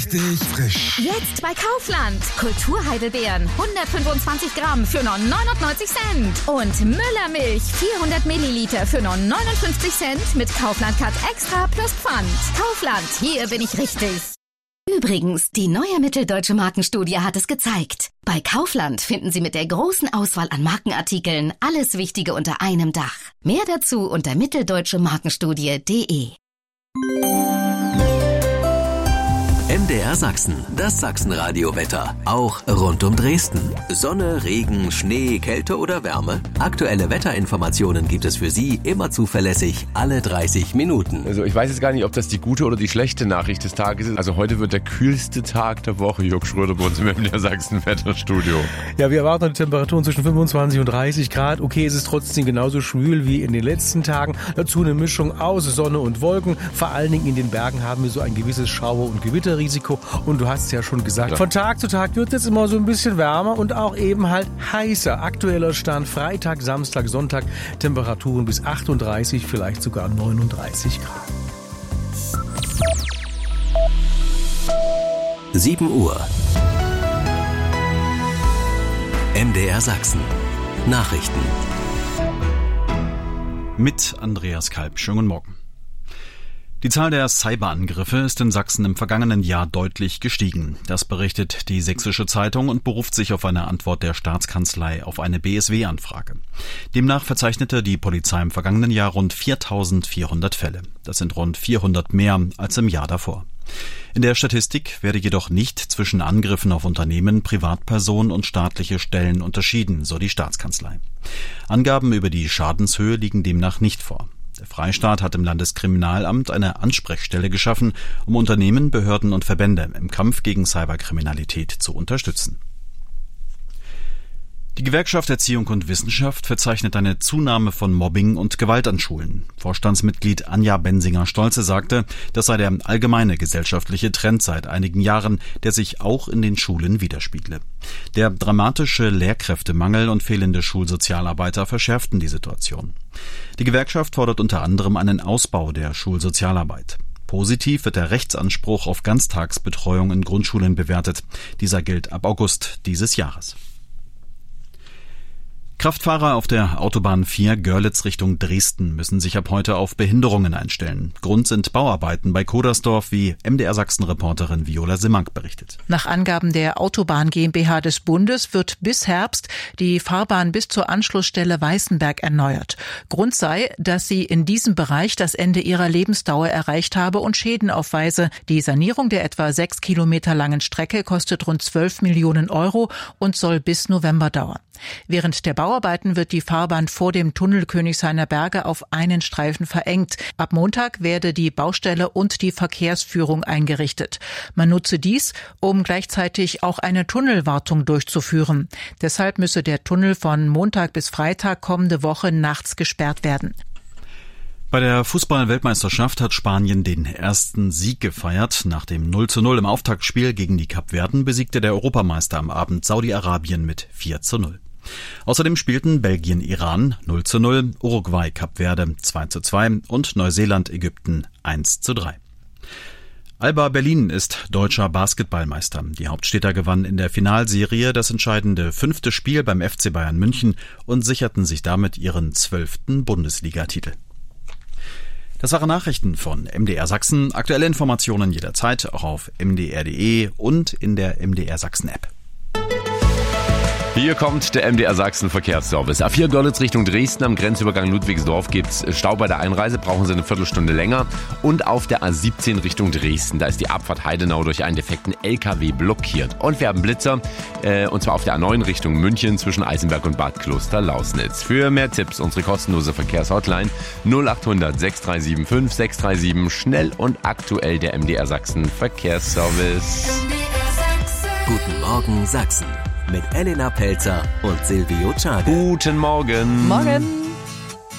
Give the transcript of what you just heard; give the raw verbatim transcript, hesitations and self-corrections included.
Richtig frisch. Jetzt bei Kaufland. Kulturheidelbeeren hundertfünfundzwanzig Gramm für nur neunundneunzig Cent. Und Müllermilch vierhundert Milliliter für nur neunundfünfzig Cent mit Kaufland Cut Extra plus Pfand. Kaufland, hier bin ich richtig. Übrigens, die neue Mitteldeutsche Markenstudie hat es gezeigt. Bei Kaufland finden Sie mit der großen Auswahl an Markenartikeln alles Wichtige unter einem Dach. Mehr dazu unter mitteldeutsche markenstudie punkt de. M D R Sachsen, das Sachsenradio-Wetter. Auch rund um Dresden. Sonne, Regen, Schnee, Kälte oder Wärme? Aktuelle Wetterinformationen gibt es für Sie immer zuverlässig alle dreißig Minuten. Also ich weiß jetzt gar nicht, ob das die gute oder die schlechte Nachricht des Tages ist. Also heute wird der kühlste Tag der Woche. Jörg Schröder bei uns im M D R Sachsen Wetterstudio. Ja, wir erwarten eine Temperaturen zwischen fünfundzwanzig und dreißig Grad. Okay, es ist trotzdem genauso schwül wie in den letzten Tagen. Dazu eine Mischung aus Sonne und Wolken. Vor allen Dingen in den Bergen haben wir so ein gewisses Schauer- und Gewitterrisiko. Und du hast es ja schon gesagt, ja. Von Tag zu Tag wird es immer so ein bisschen wärmer und auch eben halt heißer. Aktueller Stand Freitag, Samstag, Sonntag, Temperaturen bis achtunddreißig, vielleicht sogar neununddreißig Grad. sieben Uhr. M D R Sachsen. Nachrichten. Mit Andreas Kalb. Schönen guten Morgen. Die Zahl der Cyberangriffe ist in Sachsen im vergangenen Jahr deutlich gestiegen. Das berichtet die Sächsische Zeitung und beruft sich auf eine Antwort der Staatskanzlei auf eine B S W-Anfrage. Demnach verzeichnete die Polizei im vergangenen Jahr rund viertausendvierhundert Fälle. Das sind rund vierhundert mehr als im Jahr davor. In der Statistik werde jedoch nicht zwischen Angriffen auf Unternehmen, Privatpersonen und staatliche Stellen unterschieden, so die Staatskanzlei. Angaben über die Schadenshöhe liegen demnach nicht vor. Der Freistaat hat im Landeskriminalamt eine Ansprechstelle geschaffen, um Unternehmen, Behörden und Verbände im Kampf gegen Cyberkriminalität zu unterstützen. Die Gewerkschaft Erziehung und Wissenschaft verzeichnet eine Zunahme von Mobbing und Gewalt an Schulen. Vorstandsmitglied Anja Bensinger-Stolze sagte, das sei der allgemeine gesellschaftliche Trend seit einigen Jahren, der sich auch in den Schulen widerspiegle. Der dramatische Lehrkräftemangel und fehlende Schulsozialarbeiter verschärften die Situation. Die Gewerkschaft fordert unter anderem einen Ausbau der Schulsozialarbeit. Positiv wird der Rechtsanspruch auf Ganztagsbetreuung in Grundschulen bewertet. Dieser gilt ab August dieses Jahres. Kraftfahrer auf der Autobahn vier Görlitz Richtung Dresden müssen sich ab heute auf Behinderungen einstellen. Grund sind Bauarbeiten bei Kodersdorf, wie M D R Sachsen-Reporterin Viola Simmank berichtet. Nach Angaben der Autobahn GmbH des Bundes wird bis Herbst die Fahrbahn bis zur Anschlussstelle Weißenberg erneuert. Grund sei, dass sie in diesem Bereich das Ende ihrer Lebensdauer erreicht habe und Schäden aufweise. Die Sanierung der etwa sechs Kilometer langen Strecke kostet rund zwölf Millionen Euro und soll bis November dauern. Während der Bauarbeiten wird die Fahrbahn vor dem Tunnel Königshainer Berge auf einen Streifen verengt. Ab Montag werde die Baustelle und die Verkehrsführung eingerichtet. Man nutze dies, um gleichzeitig auch eine Tunnelwartung durchzuführen. Deshalb müsse der Tunnel von Montag bis Freitag kommende Woche nachts gesperrt werden. Bei der Fußball-Weltmeisterschaft hat Spanien den ersten Sieg gefeiert. Nach dem null zu null im Auftaktspiel gegen die Kapverden besiegte der Europameister am Abend Saudi-Arabien mit vier zu null. Außerdem spielten Belgien-Iran null zu null, Uruguay-Kapverde zwei zu zwei und Neuseeland-Ägypten eins zu drei. Alba Berlin ist deutscher Basketballmeister. Die Hauptstädter gewannen in der Finalserie das entscheidende fünfte Spiel beim F C Bayern München und sicherten sich damit ihren zwölften Bundesligatitel. Das waren Nachrichten von M D R Sachsen. Aktuelle Informationen jederzeit auch auf m d r punkt d e und in der M D R Sachsen App. Hier kommt der M D R Sachsen Verkehrsservice. A vier Görlitz Richtung Dresden am Grenzübergang Ludwigsdorf gibt's Stau bei der Einreise, brauchen Sie eine Viertelstunde länger. Und auf der A siebzehn Richtung Dresden, da ist die Abfahrt Heidenau durch einen defekten L K W blockiert. Und wir haben Blitzer, äh, und zwar auf der A neun Richtung München zwischen Eisenberg und Bad Kloster-Lausnitz. Für mehr Tipps unsere kostenlose Verkehrshotline null acht hundert sechs drei sieben fünf sechs drei sieben. Schnell und aktuell der M D R Sachsen Verkehrsservice. Guten Morgen Sachsen mit Elena Pelzer und Silvio Czade. Guten Morgen. Morgen.